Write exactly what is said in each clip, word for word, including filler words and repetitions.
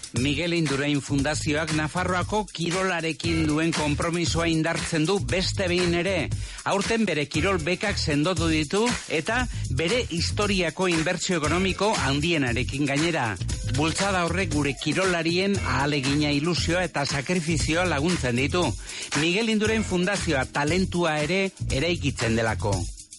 Miguel Indurain Fundazioak Nafarroako kirolarekin duen konpromisoa indartzen du beste behin ere. Aurten bere kirol bekak sendotu ditu eta bere historiako inbertsio ekonomiko handienarekin gainera. Bultzada horrek gure kirolarien ahalegina, ilusioa eta sakrifizioa laguntzen ditu. Miguel Indurain Fundazioa talentua ere eraikitzen delako.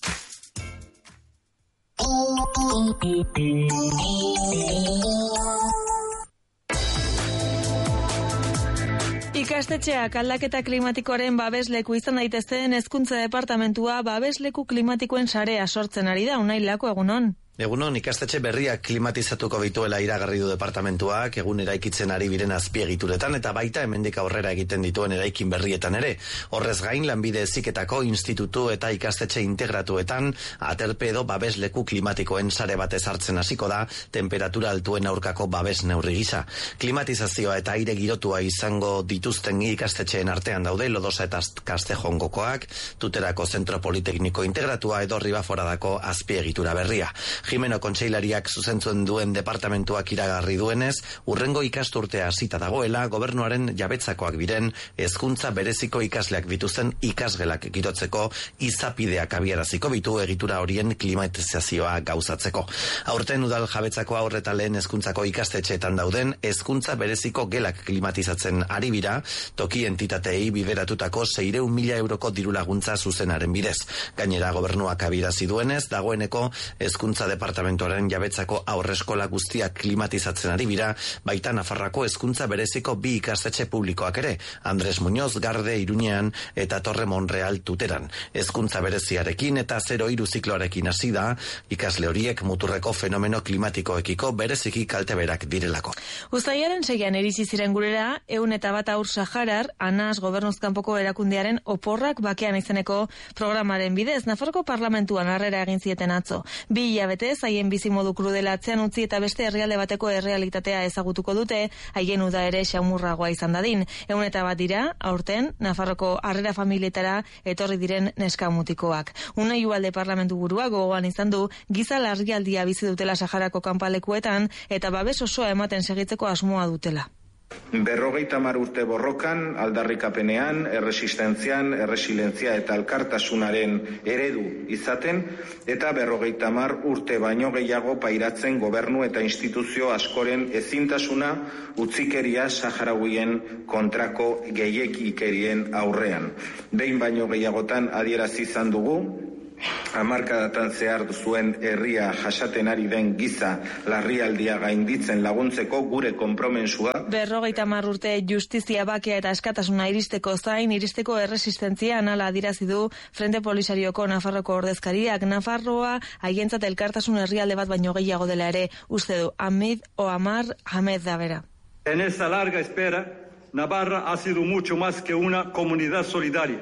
Ikastetxeak aldaketa klimatikoaren babesleku izan daitezten Hezkuntza Departamentua babesleku klimatikoen sarea sortzen ari da. Unai Lako, egunon. Egunon, ikastetxe berriak klimatizatuko bituela iragarri du departamentuak, egun eraikitzen ari biren azpiegituretan eta baita hemendik aurrera egiten dituen eraikin berrietan ere. Horrez gain, lanbide heziketako institutu eta ikastetxe integratuetan aterpe edo babesleku klimatikoen sare batez hartzen hasiko da temperatura altuen aurkako babes neurri gisa. Klimatizazioa eta aire girotua izango dituzten ikastetxeen artean daude Lodosa eta Castejongokoak, Tuterako Zentro Politekniko Integratua edo Ribaforadako azpiegitura berria. Jimeno Kontseilariak zuzentzuen duen departamentuak iragarri duenez, urrengo ikasturtea hasita dagoela, gobernuaren jabetzakoak biren hezkuntza bereziko ikasleak dituzten ikasgelak girotzeko izapideak abiaraziko bitu egitura horien klimatizazioa gauzatzeko. Aurten udal jabetzako aurre eta lehen hezkuntzako ikastetxeetan dauden hezkuntza bereziko gelak klimatizatzen ari bira, toki entitatei bideratutako seiehun mila euroko diru laguntza zuzenaren bidez. Gainera gobernuak abiarazi duenez, dagoeneko hezkuntza departamentuaren jabetzako aurreskola guztiak klimatizatzen ari bira, baita Nafarroako hezkuntza bereziko bi ikastetxe publikoak ere, Andres Muñoz Garde Iruñean eta Torre Monreal Tuteran. Hezkuntza bereziarekin eta zero hiru zikloarekin hasi da, ikasle horiek muturreko fenomeno klimatikoekiko bereziki kalteberak direlako. Uztailaren seian iritsi ziren gurera, ehun eta bat haur Saharar, Anas gobernuzkanpoko erakundearen oporrak bakean izeneko programaren bidez, Nafarroko parlamentuan harrera egin zieten atzo. Bi hilabete haien bizimodu krudela atzean utzi eta beste herrialde bateko errealitatea ezagutuko dute, haien uda ere xamurragoa izan dadin. Ehun eta bat dira, aurten, Nafarroko harrera familietara etorri diren neskamutikoak. Unai Ubalde parlamentu burua gogoan izan du, giza larrialdia bizi dutela Saharako kanpalekuetan eta babes osoa ematen segitzeko asmoa dutela. Berrogeita hamar urte borrokan, aldarrikapenean, erresistentzian, erresilientzia eta elkartasunaren eredu izaten, eta berrogeita hamar urte baino gehiago pairatzen gobernu eta instituzio askoren ezintasuna utzikeria saharauien kontrako gehiekikerien aurrean. Behin baino gehiagotan adierazi izan dugu, hamarkadatan zehar zuen herria jasaten ari den giza larrialdia gainditzen laguntzeko gure konpromensua. Berrogeita hamar urte justizia, bakea eta askatasuna iristeko zain, iristeko erresistentzia anala adirazi du Frente Polisarioko Nafarroko ordezkariak. Nafarroa haientzat elkartasun herrialde bat baino gehiago dela ere uste du Hamid Oamar Hamed Dabera. En esta larga espera, Navarra ha sido mucho más que una comunidad solidaria.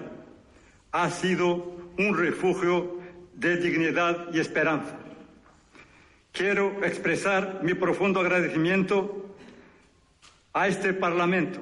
Ha sido un refugio de dignidad y esperanza. Quiero expresar mi profundo agradecimiento a este Parlamento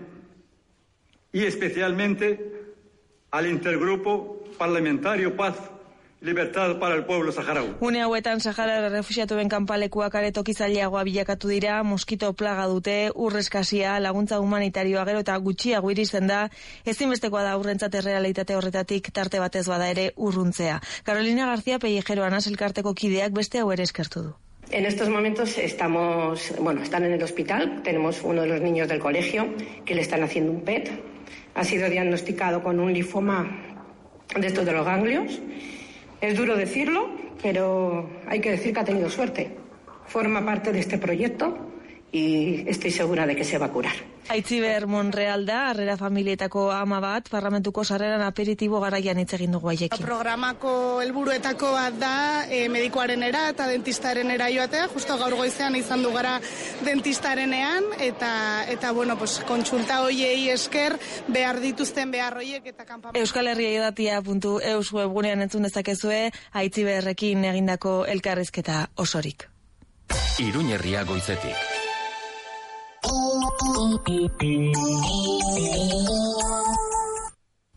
y especialmente al Intergrupo Parlamentario Paz Libertad para el pueblo saharaui. Une hauetan Sahara refuxiatuen kanpalekuak aretokizaileagoa bilakatu dira, moskito plaga dute, urreskasia, laguntza humanitarioa gero eta gutxiago iristen da, ezinbestekoa da aurrentzat errealitate horretatik tarte batez bada ere urruntzea. Carolina García Pellejero Anas elkarteko kideak beste hau ere eskertu du. En estos momentos estamos, bueno, están en el hospital, tenemos uno de los niños del colegio que le están haciendo un P E T, ha sido diagnosticado con un linfoma de estos de los ganglios. Es duro decirlo, pero hay que decir que ha tenido suerte. Forma parte de este proyecto y estoy segura de que se va a curar. Aitziber Monreal da, harrera familietako ama bat, parlamentuko sarreran aperitibo garaian hitz egin dugu haiekin. Programako helburuetako bat da e, medikuarenera eta dentistarenera joatea, justo gaur goizean izan du gara dentistarenean, eta, eta bueno, pues, kontsulta hoiei esker behar dituzten behar hoiek eta kanpamento. Euskal Herria Irratia puntu eus webgunean entzun dezakezue Aitziberrekin egindako elkarrizketa osorik. Iruñerria goizetik.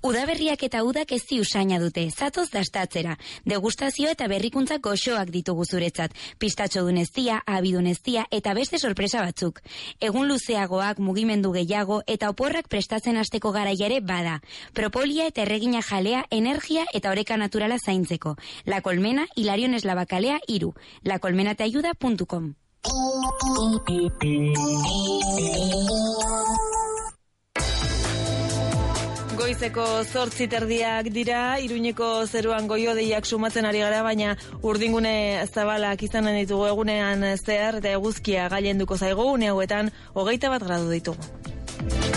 Udaberriak eta udak ezi usaina dute, zatoz dastatzera. Degustazio eta berrikuntza goxoak ditugu zuretzat. Pistatxo duneztia, abiduneztia eta beste sorpresa batzuk. Egun luzeagoak, mugimendu gehiago eta oporrak prestatzen hasteko garaia ere bada. Propolia eta erregina jalea, energia eta oreka naturala zaintzeko. La Colmena, Hilarion Eslabakalea hiru. la colmena te ayuda punto com. Goizeko zortzi terdiak dira, Iruñeko zeruan goiodeiak sumatzen ari gara, baina urdingune zabalak izanen ditugu egunean zehar eta eguzkia gailenduko zaigu, une hauetan hogeita bat gradu ditugu.